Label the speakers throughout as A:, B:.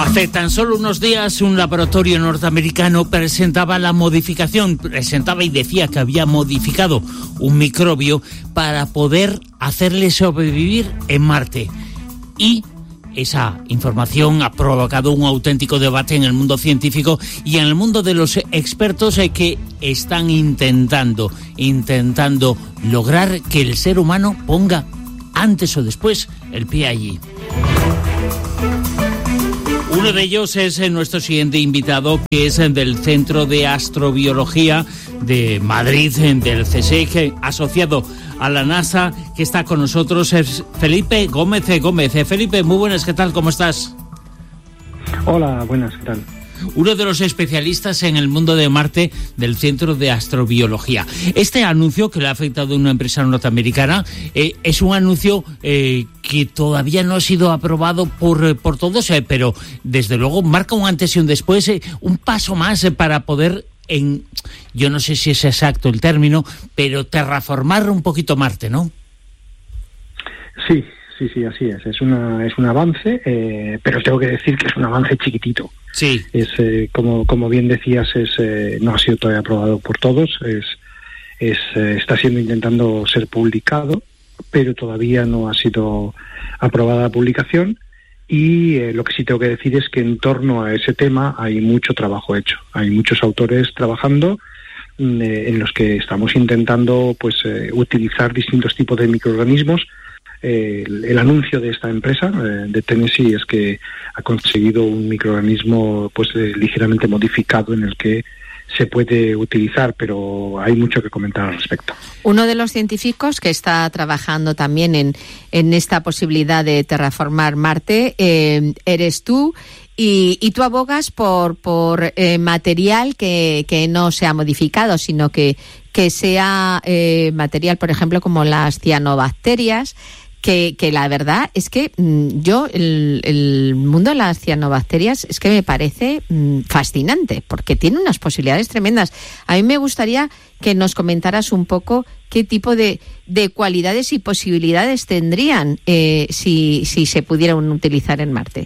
A: Hace tan solo unos días un laboratorio norteamericano presentaba y decía que había modificado un microbio para poder hacerle sobrevivir en Marte. Y esa información ha provocado un auténtico debate en el mundo científico y en el mundo de los expertos que están intentando lograr que el ser humano ponga antes o después el pie allí. Uno de ellos es nuestro siguiente invitado, que es del Centro de Astrobiología de Madrid, del CSIC, asociado a la NASA, que está con nosotros, es Felipe Gómez. Felipe, muy buenas, ¿qué tal? ¿Cómo estás?
B: Hola, buenas, ¿qué tal?
A: Uno de los especialistas en el mundo de Marte del Centro de Astrobiología. Este anuncio que le ha afectado a una empresa norteamericana es un anuncio que todavía no ha sido aprobado por todos, pero desde luego marca un antes y un después, un paso más para poder, yo no sé si es exacto el término, pero terraformar un poquito Marte, ¿no?
B: Sí, así es. Es un avance, pero tengo que decir que es un avance chiquitito.
A: Sí.
B: Es como bien decías, no ha sido todavía aprobado por todos. Está siendo intentando ser publicado, pero todavía no ha sido aprobada la publicación. Y lo que sí tengo que decir es que en torno a ese tema hay mucho trabajo hecho. Hay muchos autores trabajando en los que estamos intentando utilizar distintos tipos de microorganismos. El anuncio de esta empresa de Tennessee es que ha conseguido un microorganismo ligeramente modificado en el que se puede utilizar, pero hay mucho que comentar al respecto.
C: Uno de los científicos que está trabajando también en esta posibilidad de terraformar Marte eres tú, y tú abogas por material que no sea modificado, sino que sea material, por ejemplo, como las cianobacterias, que la verdad es que yo el mundo de las cianobacterias es que me parece fascinante, porque tiene unas posibilidades tremendas. A mí me gustaría que nos comentaras un poco qué tipo de cualidades y posibilidades tendrían si se pudieran utilizar en Marte.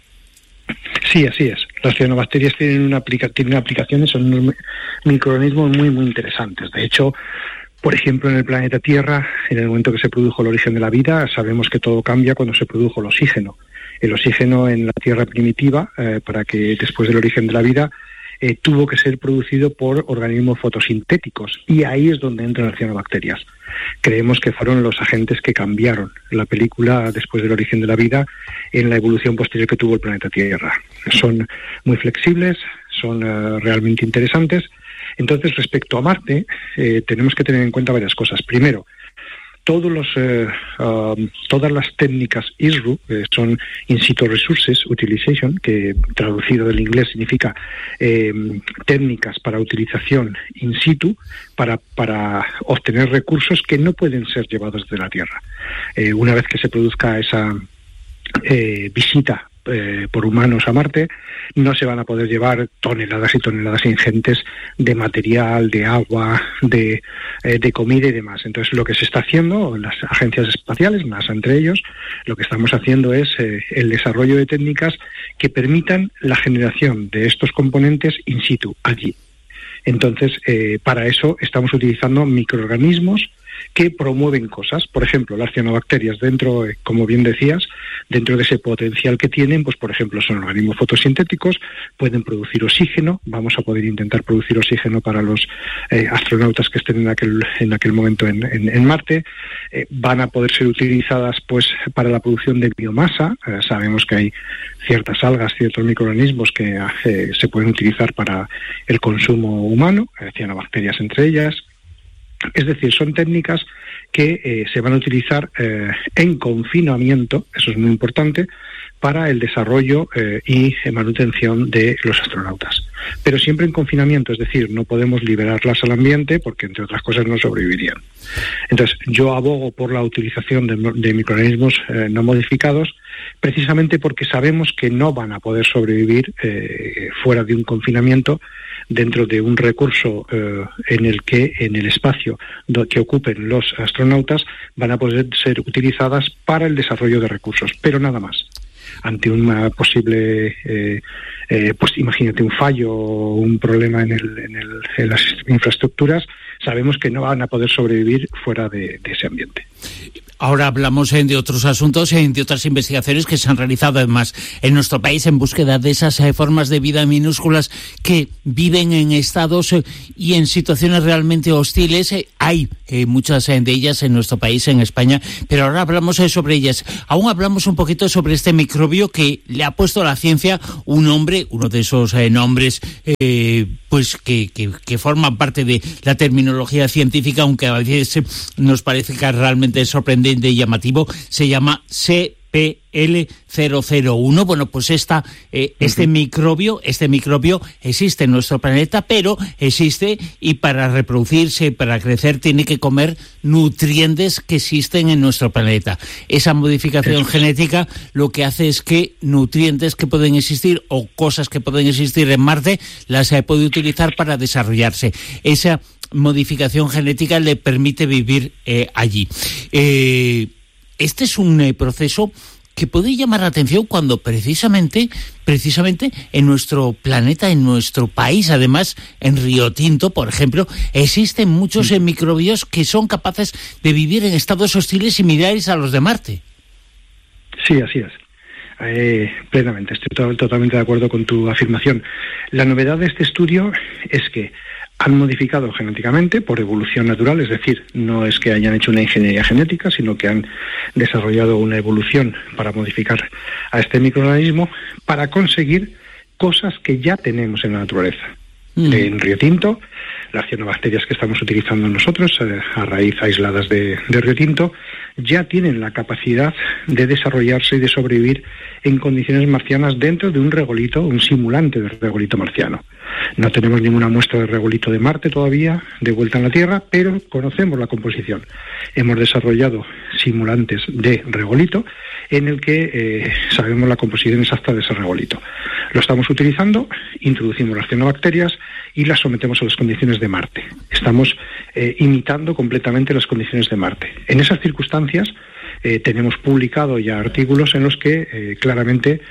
B: Sí, así es. Las cianobacterias tienen aplicaciones, son unos microorganismos muy, muy interesantes. De hecho, por ejemplo, en el planeta Tierra, en el momento que se produjo el origen de la vida, sabemos que todo cambia cuando se produjo el oxígeno. El oxígeno en la Tierra primitiva, para que después del origen de la vida, tuvo que ser producido por organismos fotosintéticos, y ahí es donde entran las cianobacterias. Creemos que fueron los agentes que cambiaron la película después del origen de la vida en la evolución posterior que tuvo el planeta Tierra. Son muy flexibles, son realmente interesantes. Entonces, respecto a Marte, tenemos que tener en cuenta varias cosas. Primero, todas las técnicas ISRU, son In Situ Resources Utilization, que traducido del inglés significa técnicas para utilización in situ, para obtener recursos que no pueden ser llevados de la Tierra. Una vez que se produzca esa visita por humanos a Marte, no se van a poder llevar toneladas y toneladas ingentes de material, de agua, de comida y demás. Entonces, lo que se está haciendo, las agencias espaciales, NASA entre ellos, lo que estamos haciendo es el desarrollo de técnicas que permitan la generación de estos componentes in situ, allí. Entonces, para eso estamos utilizando microorganismos que promueven cosas. Por ejemplo, las cianobacterias, dentro, como bien decías, dentro de ese potencial que tienen, pues por ejemplo son organismos fotosintéticos, pueden producir oxígeno. Vamos a poder intentar producir oxígeno para los astronautas que estén en aquel momento en Marte. Van a poder ser utilizadas pues para la producción de biomasa. Sabemos que hay ciertas algas, ciertos microorganismos que se pueden utilizar para el consumo humano, cianobacterias entre ellas. Es decir, son técnicas que se van a utilizar en confinamiento, eso es muy importante, para el desarrollo y manutención de los astronautas. Pero siempre en confinamiento, es decir, no podemos liberarlas al ambiente porque, entre otras cosas, no sobrevivirían. Entonces, yo abogo por la utilización de microorganismos no modificados, precisamente porque sabemos que no van a poder sobrevivir fuera de un confinamiento, dentro de un recurso en el que en el espacio que ocupen los astronautas van a poder ser utilizadas para el desarrollo de recursos, pero nada más. ante una posible, pues imagínate un fallo o un problema en las infraestructuras, sabemos que no van a poder sobrevivir fuera de ese ambiente.
A: Ahora hablamos de otros asuntos, de otras investigaciones que se han realizado además en nuestro país en búsqueda de esas formas de vida minúsculas que viven en estados y en situaciones realmente hostiles. Hay muchas de ellas en nuestro país, en España, pero ahora hablamos sobre ellas. Aún hablamos un poquito sobre este microbio que le ha puesto a la ciencia un nombre, uno de esos nombres pues que forman parte de la terminología científica, aunque a veces nos parece que realmente es sorprendente y llamativo. Se llama CPL001. Bueno, pues este microbio existe en nuestro planeta, pero existe y para reproducirse, para crecer, tiene que comer nutrientes que existen en nuestro planeta. Esa modificación genética lo que hace es que nutrientes que pueden existir o cosas que pueden existir en Marte las puede utilizar para desarrollarse. Esa modificación genética le permite vivir allí. Este es un proceso que puede llamar la atención cuando precisamente en nuestro planeta, en nuestro país, además en Río Tinto, por ejemplo, existen muchos microbios que son capaces de vivir en estados hostiles similares a los de Marte.
B: Sí, así es. Plenamente, estoy totalmente de acuerdo con tu afirmación. La novedad de este estudio es que han modificado genéticamente por evolución natural, es decir, no es que hayan hecho una ingeniería genética, sino que han desarrollado una evolución para modificar a este microorganismo para conseguir cosas que ya tenemos en la naturaleza. En Río Tinto, las cianobacterias que estamos utilizando nosotros, a raíz aisladas de Río Tinto, ya tienen la capacidad de desarrollarse y de sobrevivir en condiciones marcianas dentro de un regolito, un simulante de regolito marciano. No tenemos ninguna muestra de regolito de Marte todavía, de vuelta en la Tierra, pero conocemos la composición. Hemos desarrollado simulantes de regolito en el que sabemos la composición exacta de ese regolito. Lo estamos utilizando, introducimos las cianobacterias y las sometemos a las condiciones de Marte. Estamos imitando completamente las condiciones de Marte. En esas circunstancias tenemos publicado ya artículos en los que claramente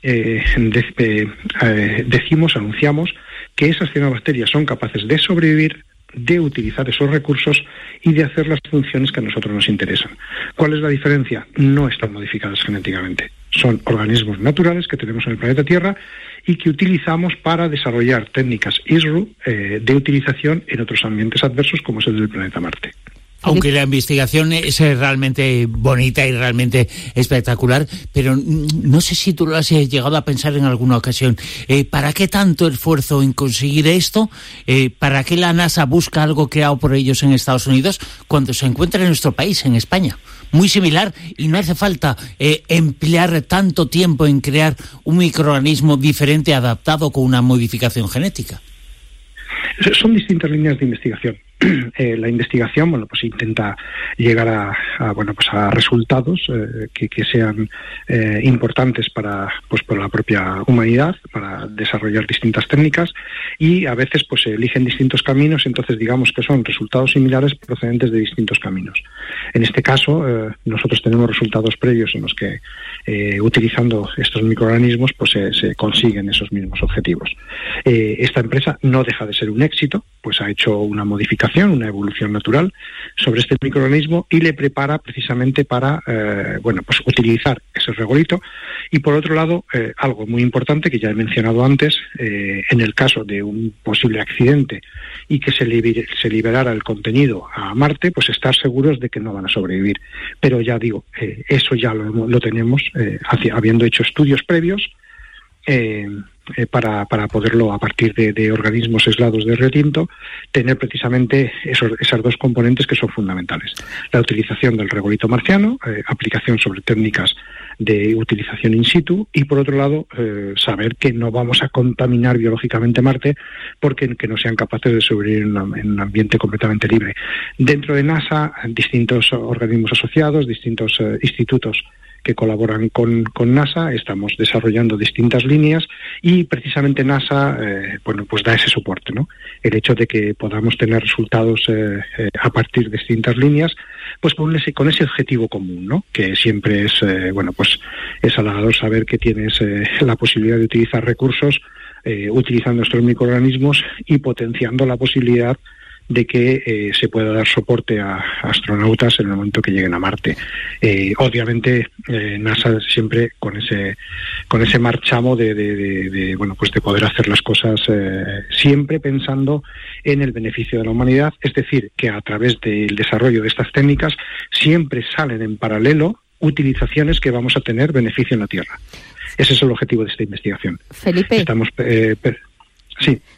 B: anunciamos que esas cianobacterias son capaces de sobrevivir, de utilizar esos recursos y de hacer las funciones que a nosotros nos interesan. ¿Cuál es la diferencia? No están modificadas genéticamente. Son organismos naturales que tenemos en el planeta Tierra y que utilizamos para desarrollar técnicas ISRU de utilización en otros ambientes adversos como es el del planeta Marte.
A: Aunque la investigación es realmente bonita y realmente espectacular, pero no sé si tú lo has llegado a pensar en alguna ocasión. ¿Para qué tanto esfuerzo en conseguir esto? ¿Para qué la NASA busca algo creado por ellos en Estados Unidos cuando se encuentra en nuestro país, en España? Muy similar, y no hace falta emplear tanto tiempo en crear un microorganismo diferente, adaptado con una modificación genética.
B: Son distintas líneas de investigación. La investigación, pues intenta llegar a resultados que sean importantes para la propia humanidad, para desarrollar distintas técnicas, y a veces pues se eligen distintos caminos, entonces digamos que son resultados similares procedentes de distintos caminos. En este caso, nosotros tenemos resultados previos en los que utilizando estos microorganismos pues se consiguen esos mismos objetivos. Esta empresa no deja de ser un éxito, pues ha hecho una modificación, una evolución natural sobre este microorganismo y le prepara precisamente para utilizar ese regolito. Y por otro lado, algo muy importante que ya he mencionado antes, en el caso de un posible accidente y que se liberara el contenido a Marte, pues estar seguros de que no van a sobrevivir. Pero ya digo, eso ya lo tenemos, habiendo hecho estudios previos, para poderlo, a partir de organismos aislados de Río Tinto, tener precisamente esas dos componentes que son fundamentales. La utilización del regolito marciano, aplicación sobre técnicas de utilización in situ, y por otro lado, saber que no vamos a contaminar biológicamente Marte porque que no sean capaces de sobrevivir en un ambiente completamente libre. Dentro de NASA, distintos organismos asociados, distintos institutos que colaboran con NASA. Estamos desarrollando distintas líneas y precisamente NASA pues da ese soporte, ¿no? El hecho de que podamos tener resultados a partir de distintas líneas, pues con ese objetivo común, ¿no? Que siempre es pues es halagador saber que tienes la posibilidad de utilizar recursos utilizando estos microorganismos y potenciando la posibilidad de que se pueda dar soporte a astronautas en el momento que lleguen a Marte. Obviamente NASA siempre con ese marchamo de poder hacer las cosas siempre pensando en el beneficio de la humanidad, es decir, que a través del desarrollo de estas técnicas siempre salen en paralelo utilizaciones que vamos a tener beneficio en la Tierra. Ese es el objetivo de esta investigación.
C: Felipe.
B: Sí.